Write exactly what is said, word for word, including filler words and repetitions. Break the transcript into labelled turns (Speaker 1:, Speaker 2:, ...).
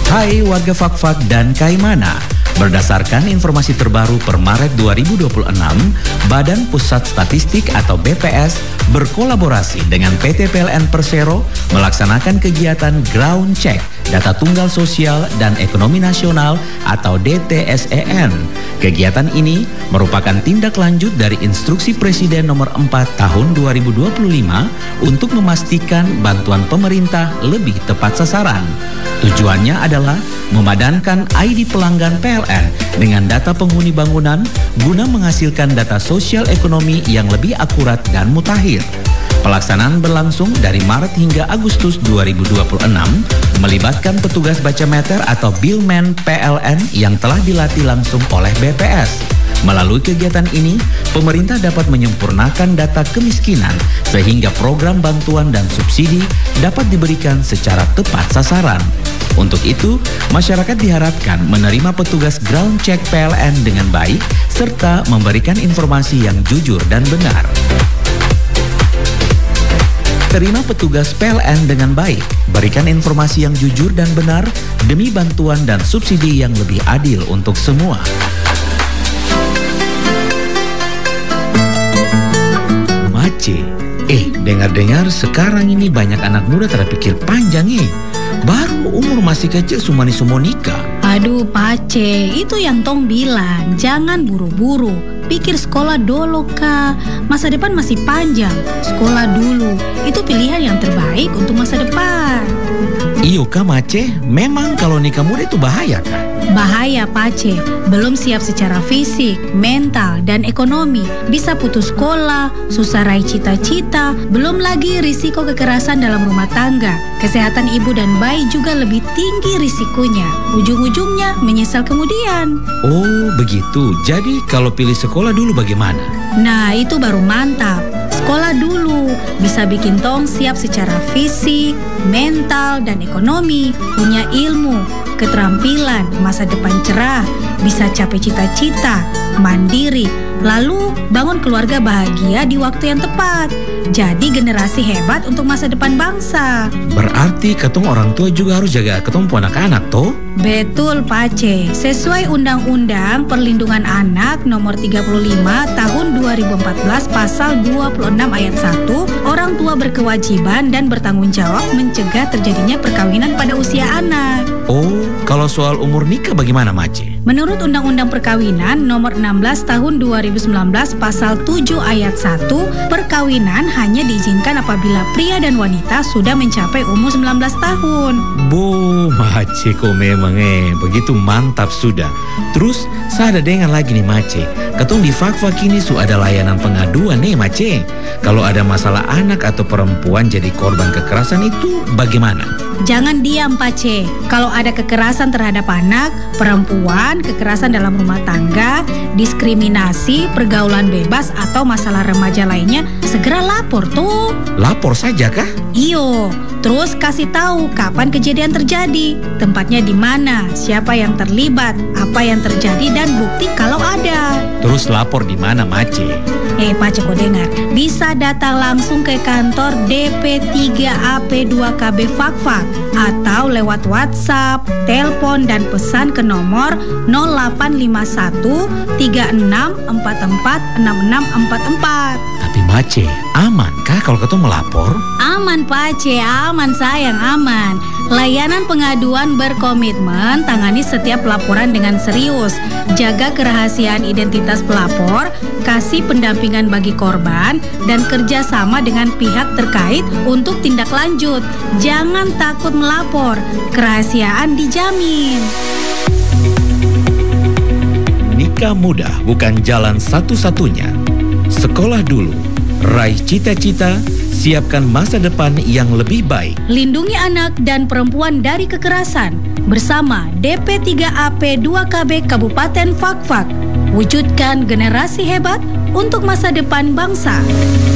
Speaker 1: Hai warga Fakfak dan Kaimana. Berdasarkan informasi terbaru per Maret dua ribu dua puluh enam, Badan Pusat Statistik atau B P S berkolaborasi dengan P T P L N Persero melaksanakan kegiatan Ground Check Data Tunggal Sosial dan Ekonomi Nasional atau D T S E N. Kegiatan ini merupakan tindak lanjut dari Instruksi Presiden nomor empat tahun dua ribu dua puluh lima untuk memastikan bantuan pemerintah lebih tepat sasaran. Tujuannya adalah memadankan I D pelanggan P L N dengan data penghuni bangunan guna menghasilkan data sosial ekonomi yang lebih akurat dan mutakhir. Pelaksanaan berlangsung dari Maret hingga Agustus dua ribu dua puluh enam, melibatkan petugas baca meter atau billman P L N yang telah dilatih langsung oleh B P S. Melalui kegiatan ini, pemerintah dapat menyempurnakan data kemiskinan sehingga program bantuan dan subsidi dapat diberikan secara tepat sasaran. Untuk itu, masyarakat diharapkan menerima petugas ground check P L N dengan baik serta memberikan informasi yang jujur dan benar. Terima petugas P L N dengan baik, berikan informasi yang jujur dan benar demi bantuan dan subsidi yang lebih adil untuk semua. Mace, eh dengar-dengar sekarang ini banyak anak muda terpikir panjang eh. Baru umur masih kecil sumani semua nikah.
Speaker 2: Aduh Pace, itu yang Tong bilang, jangan buru-buru. Pikir sekolah dulu kak, masa depan masih panjang. Sekolah dulu, itu pilihan yang terbaik untuk masa depan.
Speaker 1: Iyo kak Mace, memang kalau nikah muda itu bahaya kak?
Speaker 2: Bahaya Pace, belum siap secara fisik, mental, dan ekonomi. Bisa putus sekolah, susah raih cita-cita, belum lagi risiko kekerasan dalam rumah tangga. Kesehatan ibu dan bayi juga lebih tinggi risikonya. Ujung-ujungnya menyesal kemudian.
Speaker 1: Oh begitu, jadi kalau pilih sekolah dulu bagaimana?
Speaker 2: Nah itu baru mantap. Sekolah dulu bisa bikin Tong siap secara fisik, mental, dan ekonomi. Punya ilmu, keterampilan, masa depan cerah, bisa capai cita-cita, mandiri, lalu bangun keluarga bahagia di waktu yang tepat. Jadi generasi hebat untuk masa depan bangsa.
Speaker 1: Berarti ketong orang tua juga harus jaga ketong anak-anak toh?
Speaker 2: Betul Pace, sesuai Undang-Undang Perlindungan Anak nomor tiga puluh lima tahun dua ribu empat belas pasal dua puluh enam ayat satu, orang tua berkewajiban dan bertanggung jawab mencegah terjadinya perkawinan pada usia anak.
Speaker 1: Oh, kalau soal umur nikah bagaimana Mace?
Speaker 2: Menurut Undang-Undang Perkawinan nomor enam belas tahun dua ribu sembilan belas pasal tujuh ayat satu, perkawinan hanya diizinkan apabila pria dan wanita sudah mencapai umur sembilan belas tahun.
Speaker 1: Bu, Mace kok memang eh begitu mantap sudah. Terus saya ada dengar lagi nih Mace, ketong di Fakfak ini su ada layanan pengaduan nih Mace. Kalau ada masalah anak atau perempuan jadi korban kekerasan itu bagaimana?
Speaker 2: Jangan diam Pace. Kalau ada kekerasan terhadap anak, perempuan, kekerasan dalam rumah tangga, diskriminasi, pergaulan bebas atau masalah remaja lainnya, segera lapor tuh.
Speaker 1: Lapor saja kah?
Speaker 2: Iyo, terus kasih tahu kapan kejadian terjadi, tempatnya di mana, siapa yang terlibat, apa yang terjadi dan bukti kalau ada.
Speaker 1: Terus lapor di mana Mace?
Speaker 2: Eh Pace kok dengar, bisa datang langsung ke kantor D P tiga A P dua K B Fakfak atau lewat WhatsApp, telepon dan pesan ke nomor nol delapan lima satu tiga enam empat empat enam enam empat empat.
Speaker 1: Tapi Mace, aman kah kalau ketong melapor?
Speaker 2: Aman Pace, aman sayang, aman. Layanan pengaduan berkomitmen tangani setiap laporan dengan serius, jaga kerahasiaan identitas pelapor, kasih pendampingan bagi korban, dan kerjasama dengan pihak terkait untuk tindak lanjut. Jangan takut melapor, kerahasiaan dijamin.
Speaker 1: Nikah muda bukan jalan satu-satunya. Sekolah dulu, raih cita-cita, siapkan masa depan yang lebih baik.
Speaker 2: Lindungi anak dan perempuan dari kekerasan bersama D P tiga A P dua K B Kabupaten Fakfak. Wujudkan generasi hebat untuk masa depan bangsa.